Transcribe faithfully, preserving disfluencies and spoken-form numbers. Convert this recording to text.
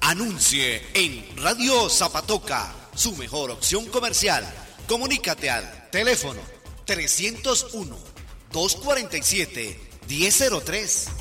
Anuncie en Radio Zapatoca, su mejor opción comercial. Comunícate al teléfono trescientos uno, doscientos cuarenta y siete, diez cero tres.